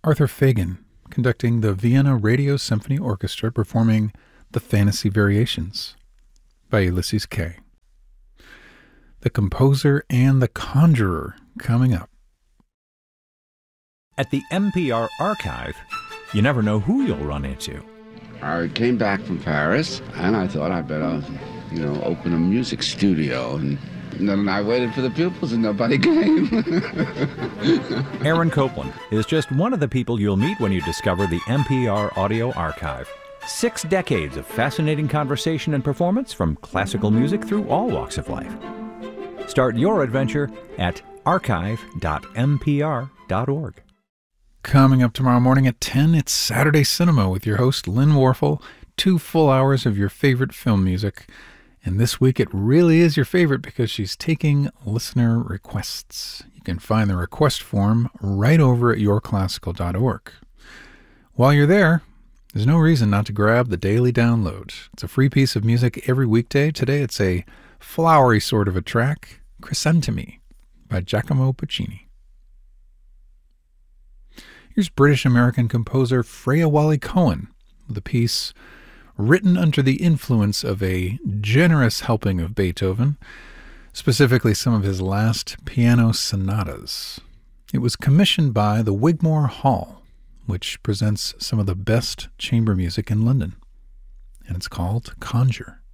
Arthur Fagan conducting the Vienna Radio Symphony Orchestra performing The Fantasy Variations by Ulysses Kay. The Composer and the Conjurer coming up. At the NPR Archive, you never know who you'll run into. I came back from Paris, and I thought I'd better, open a music studio. And then I waited for the pupils, and nobody came. Aaron Copland is just one of the people you'll meet when you discover the NPR Audio Archive. 6 decades of fascinating conversation and performance from classical music through all walks of life. Start your adventure at archive.npr.org. Coming up tomorrow morning at 10, it's Saturday Cinema with your host, Lynn Warfel. 2 full hours of your favorite film music. And this week it really is your favorite because she's taking listener requests. You can find the request form right over at yourclassical.org. While you're there, there's no reason not to grab the daily download. It's a free piece of music every weekday. Today it's a flowery sort of a track, Chrysanthemi by Giacomo Puccini. Here's British-American composer Freya Wally-Cohen with a piece written under the influence of a generous helping of Beethoven, specifically some of his last piano sonatas. It was commissioned by the Wigmore Hall, which presents some of the best chamber music in London, and it's called Conjure.